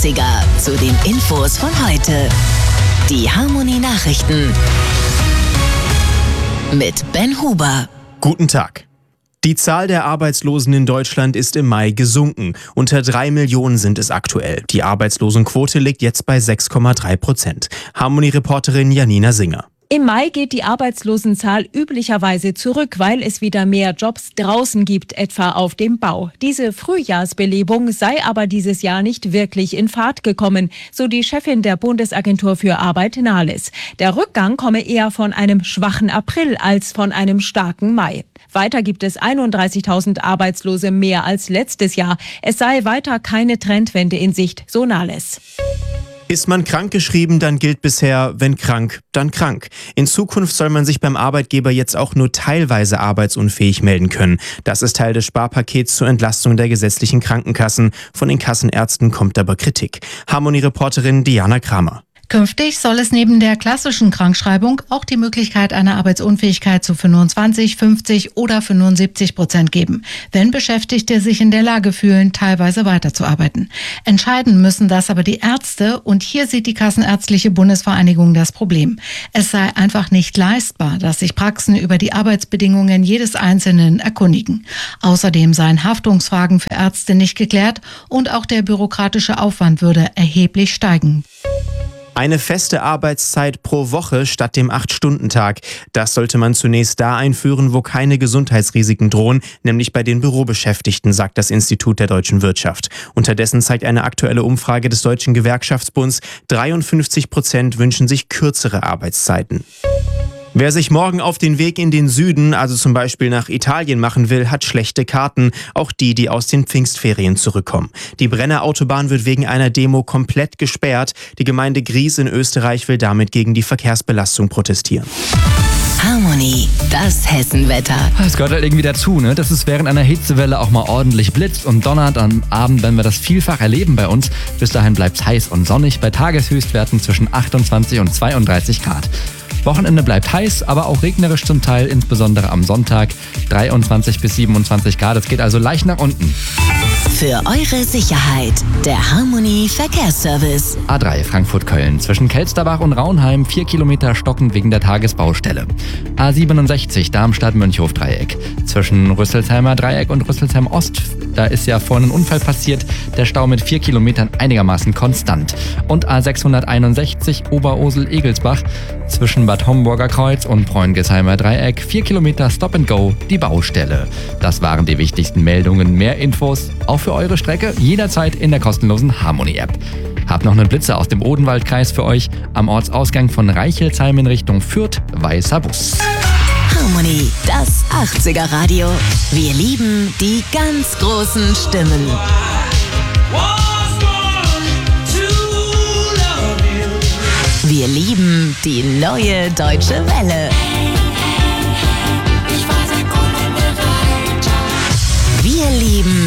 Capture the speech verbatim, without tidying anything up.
achtziger zu den Infos von heute. Die Harmony Nachrichten mit Ben Huber. Guten Tag. Die Zahl der Arbeitslosen in Deutschland ist im Mai gesunken. Unter drei Millionen sind es aktuell. Die Arbeitslosenquote liegt jetzt bei sechs Komma drei Prozent. Harmony-Reporterin Janina Singer. Im Mai geht die Arbeitslosenzahl üblicherweise zurück, weil es wieder mehr Jobs draußen gibt, etwa auf dem Bau. Diese Frühjahrsbelebung sei aber dieses Jahr nicht wirklich in Fahrt gekommen, so die Chefin der Bundesagentur für Arbeit Nahles. Der Rückgang komme eher von einem schwachen April als von einem starken Mai. Weiter gibt es einunddreißigtausend Arbeitslose mehr als letztes Jahr. Es sei weiter keine Trendwende in Sicht, so Nahles. Ist man krankgeschrieben, dann gilt bisher, wenn krank, dann krank. In Zukunft soll man sich beim Arbeitgeber jetzt auch nur teilweise arbeitsunfähig melden können. Das ist Teil des Sparpakets zur Entlastung der gesetzlichen Krankenkassen. Von den Kassenärzten kommt aber Kritik. Harmony-Reporterin Diana Kramer. Künftig soll es neben der klassischen Krankschreibung auch die Möglichkeit einer Arbeitsunfähigkeit zu fünfundzwanzig, fünfzig oder fünfundsiebzig Prozent geben, wenn Beschäftigte sich in der Lage fühlen, teilweise weiterzuarbeiten. Entscheiden müssen das aber die Ärzte, und hier sieht die Kassenärztliche Bundesvereinigung das Problem. Es sei einfach nicht leistbar, dass sich Praxen über die Arbeitsbedingungen jedes Einzelnen erkundigen. Außerdem seien Haftungsfragen für Ärzte nicht geklärt und auch der bürokratische Aufwand würde erheblich steigen. Eine feste Arbeitszeit pro Woche statt dem acht-Stunden-Tag. Das sollte man zunächst da einführen, wo keine Gesundheitsrisiken drohen, nämlich bei den Bürobeschäftigten, sagt das Institut der deutschen Wirtschaft. Unterdessen zeigt eine aktuelle Umfrage des Deutschen Gewerkschaftsbunds, dreiundfünfzig Prozent wünschen sich kürzere Arbeitszeiten. Wer sich morgen auf den Weg in den Süden, also zum Beispiel nach Italien machen will, hat schlechte Karten. Auch die, die aus den Pfingstferien zurückkommen. Die Brenner Autobahn wird wegen einer Demo komplett gesperrt. Die Gemeinde Gries in Österreich will damit gegen die Verkehrsbelastung protestieren. Harmony, das Hessenwetter. Es gehört halt irgendwie dazu, ne? Dass es während einer Hitzewelle auch mal ordentlich blitzt und donnert. Am Abend werden wir das vielfach erleben bei uns. Bis dahin bleibt es heiß und sonnig bei Tageshöchstwerten zwischen achtundzwanzig und zweiunddreißig Grad. Wochenende bleibt heiß, aber auch regnerisch zum Teil, insbesondere am Sonntag. dreiundzwanzig bis siebenundzwanzig Grad, es geht also leicht nach unten. Für eure Sicherheit, der Harmony Verkehrsservice. A drei Frankfurt-Köln, zwischen Kelsterbach und Raunheim, vier Kilometer stockend wegen der Tagesbaustelle. A siebenundsechzig Darmstadt-Mönchhof-Dreieck, zwischen Rüsselsheimer Dreieck und Rüsselsheim Ost. Da ist ja vorhin ein Unfall passiert, der Stau mit vier Kilometern einigermaßen konstant. Und A sechshunderteinundsechzig Oberursel-Egelsbach, zwischen Bad Homburger Kreuz und Freundgesheimer Dreieck, vier Kilometer Stop and Go, die Baustelle. Das waren die wichtigsten Meldungen. Mehr Infos auch für eure Strecke jederzeit in der kostenlosen Harmony-App. Hab noch einen Blitzer aus dem Odenwaldkreis für euch. Am Ortsausgang von Reichelsheim in Richtung Fürth, weißer Bus. Harmony, das achtziger Radio. Wir lieben die ganz großen Stimmen. Wir lieben die neue Deutsche Welle. Wir lieben